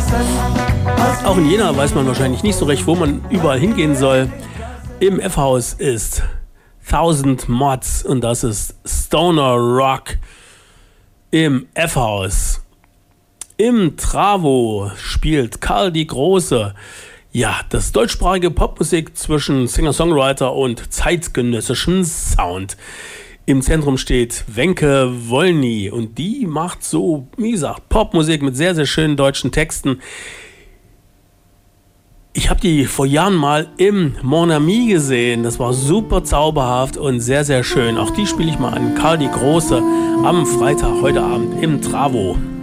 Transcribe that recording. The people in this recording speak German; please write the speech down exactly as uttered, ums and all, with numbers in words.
Auch in Jena weiß man wahrscheinlich nicht so recht, wo man überall hingehen soll. Im F-Haus ist Thousand Mods und das ist Stoner Rock im F-Haus. Im Travo spielt Karl die Große. Ja, das deutschsprachige Popmusik zwischen Singer-Songwriter und zeitgenössischem Sound. Im Zentrum steht Wenke Wolny und die macht so, wie gesagt, Popmusik mit sehr, sehr schönen deutschen Texten. Ich habe die vor Jahren mal im Mon Ami gesehen. Das war super zauberhaft und sehr, sehr schön. Auch die spiele ich mal an. Karl die Große am Freitag, heute Abend im Travo.